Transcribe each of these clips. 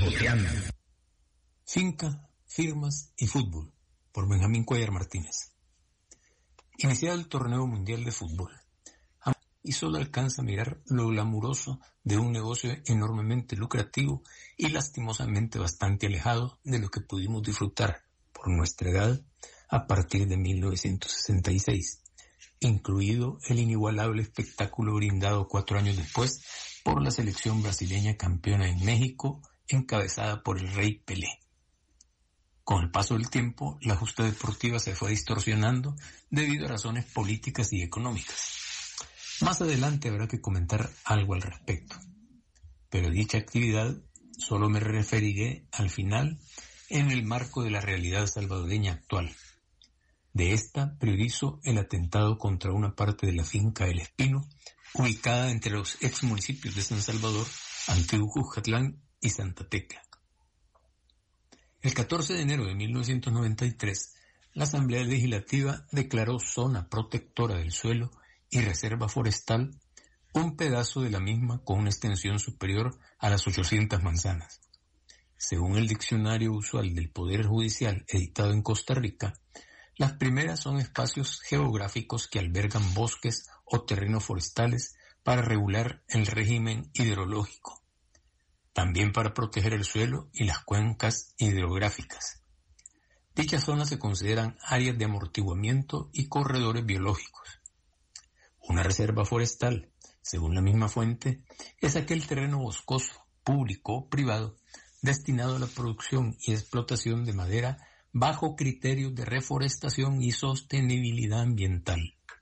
Joseando. Finca, firmas y fútbol, por Benjamín Cuellar Martínez. Iniciado el torneo mundial de fútbol, y solo alcanza a mirar lo glamuroso de un negocio enormemente lucrativo y lastimosamente bastante alejado de lo que pudimos disfrutar por nuestra edad a partir de 1966, incluido el inigualable espectáculo brindado 4 años después por la selección brasileña campeona en México, encabezada por el Rey Pelé. Con el paso del tiempo, la justa deportiva se fue distorsionando debido a razones políticas y económicas. Más adelante habrá que comentar algo al respecto, pero dicha actividad solo me referiré al final en el marco de la realidad salvadoreña actual. De esta priorizo el atentado contra una parte de la finca El Espino, ubicada entre los ex municipios de San Salvador, Antiguo Cuscatlán y Santa Tecla. El 14 de enero de 1993, la Asamblea Legislativa declaró zona protectora del suelo y reserva forestal un pedazo de la misma con una extensión superior a las 800 manzanas. Según el diccionario usual del Poder Judicial editado en Costa Rica, las primeras son espacios geográficos que albergan bosques o terrenos forestales para regular el régimen hidrológico, también para proteger el suelo y las cuencas hidrográficas. Dichas zonas se consideran áreas de amortiguamiento y corredores biológicos. Una reserva forestal, según la misma fuente, es aquel terreno boscoso, público o privado, destinado a la producción y explotación de madera bajo criterios de reforestación y sostenibilidad ambiental.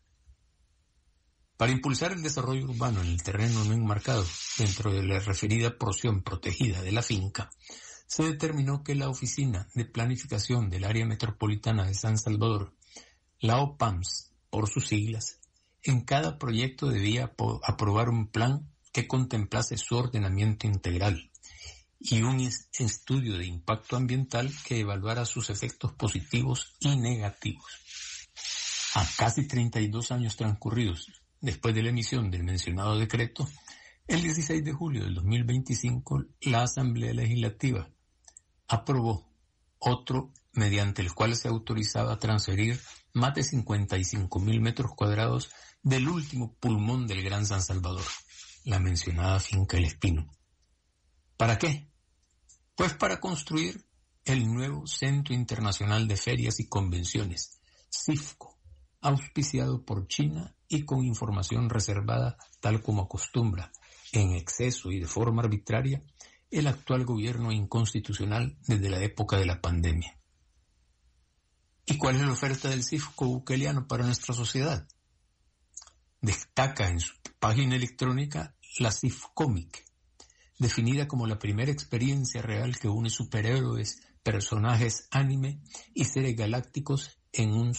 Para impulsar el desarrollo urbano en el terreno no enmarcado dentro de la referida porción protegida de la finca, se determinó que la Oficina de Planificación del Área Metropolitana de San Salvador, la OPAMS por sus siglas, en cada proyecto debía aprobar un plan que contemplase su ordenamiento integral y un estudio de impacto ambiental que evaluara sus efectos positivos y negativos. A casi 32 años transcurridos después de la emisión del mencionado decreto, el 16 de julio del 2025, la Asamblea Legislativa aprobó otro mediante el cual se autorizaba transferir más de 55,000 metros cuadrados del último pulmón del Gran San Salvador, la mencionada finca El Espino. ¿Para qué? Pues para construir el nuevo Centro Internacional de Ferias y Convenciones, CIFCO, auspiciado por China y con información reservada tal como acostumbra, en exceso y de forma arbitraria, el actual gobierno inconstitucional desde la época de la pandemia. ¿Y cuál es la oferta del CIFCO bukeliano para nuestra sociedad? Destaca en su página electrónica la CIFCOmic, definida como la primera experiencia real que une superhéroes, personajes anime y seres galácticos en un